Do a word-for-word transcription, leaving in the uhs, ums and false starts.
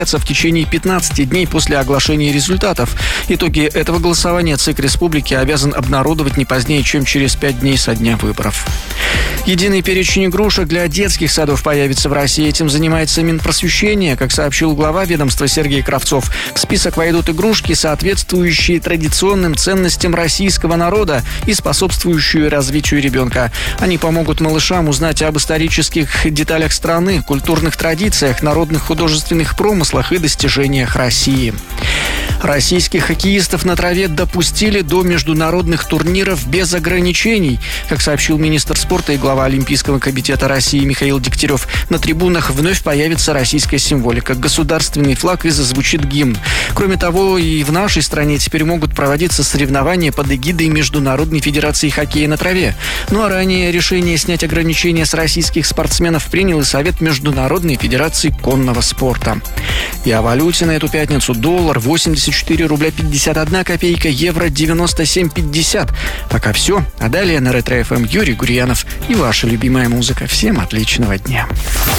в течение пятнадцати дней после оглашения результатов. Итоги этого голосования ЦИК Республики обязан обнародовать не позднее, чем через пять дней со дня выборов. Единый перечень игрушек для детских садов появится в России. Этим занимается Минпросвещение. Как сообщил глава ведомства Сергей Кравцов, в список войдут игрушки, соответствующие традиционным ценностям российского народа и способствующие развитию ребенка. Они помогут малышам узнать об исторических деталях страны, культурных традициях, народных художественных промыслах и достижениях России. Российских хоккеистов на траве допустили до международных турниров без ограничений. Как сообщил министр спорта и глава Олимпийского комитета России Михаил Дегтярев, на трибунах вновь появится российская символика, государственный флаг и зазвучит гимн. Кроме того, и в нашей стране теперь могут проводиться соревнования под эгидой Международной федерации хоккея на траве. Ну а ранее решение снять ограничения с российских спортсменов принял и Совет Международной федерации конного спорта. И о валюте на эту пятницу: доллар восемьдесят четыре рубля пятьдесят одна копейка, евро девяносто семь пятьдесят. Пока все. А далее на Ретро-эф эм Юрий Гурьянов и ваша любимая музыка. Всем отличного дня.